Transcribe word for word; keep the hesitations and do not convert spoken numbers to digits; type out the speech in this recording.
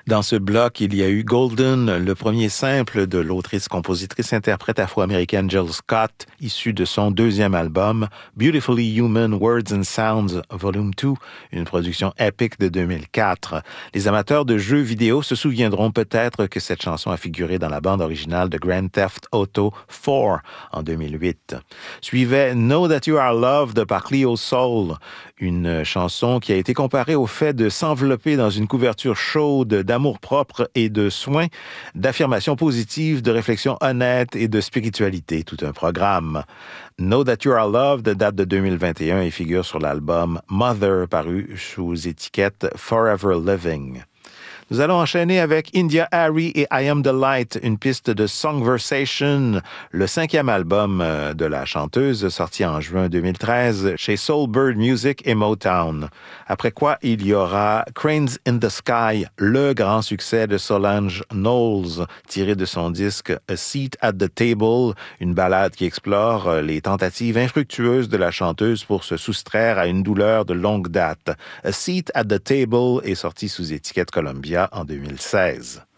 Dans ce bloc, il y a eu Golden, le premier simple de l'autrice-compositrice-interprète afro-américaine Jill Scott, issu de son deuxième album, Beautifully Human Words and Sounds Volume deux, une production épique de deux mille quatre. Les amateurs de jeux vidéo se souviendront peut-être que cette chanson a figuré dans la bande originale de Grand Theft Auto quatre en deux mille huit. Suivait Know That You Are Loved par Cleo Sol, une chanson qui a été comparée au fait de s'envelopper dans une couverture chaude d'amour-propre et de soins, d'affirmations positives, de réflexions honnêtes et de spiritualité, tout un programme. Know That You Are Loved date de deux mille vingt et un et figure sur l'album Mother, paru sous étiquette Forever Living. Nous allons enchaîner avec India Arie et I Am the Light, une piste de Songversation, le cinquième album de la chanteuse, sorti en juin deux mille treize chez Soulbird Music et Motown. Après quoi, il y aura Cranes in the Sky, le grand succès de Solange Knowles, tiré de son disque A Seat at the Table, une ballade qui explore les tentatives infructueuses de la chanteuse pour se soustraire à une douleur de longue date. A Seat at the Table est sorti sous étiquette Columbia en deux mille seize.